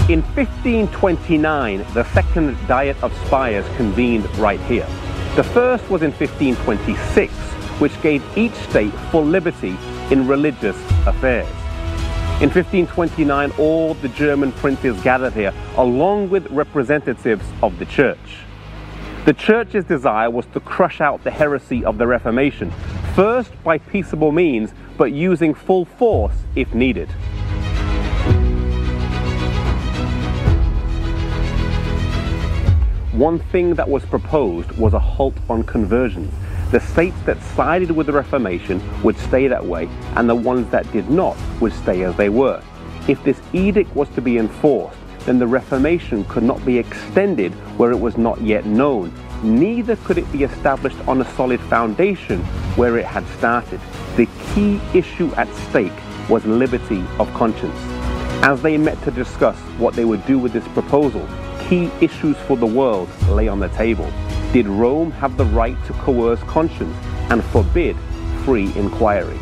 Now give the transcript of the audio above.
In 1529, the Second Diet of Spires convened right here. The first was in 1526, which gave each state full liberty in religious affairs. In 1529, all the German princes gathered here, along with representatives of the church. The church's desire was to crush out the heresy of the Reformation, first by peaceable means, but using full force if needed. One thing that was proposed was a halt on conversions. The states that sided with the Reformation would stay that way, and the ones that did not would stay as they were. If this edict was to be enforced, then the Reformation could not be extended where it was not yet known. Neither could it be established on a solid foundation where it had started. The key issue at stake was liberty of conscience. As they met to discuss what they would do with this proposal, key issues for the world lay on the table. Did Rome have the right to coerce conscience and forbid free inquiry?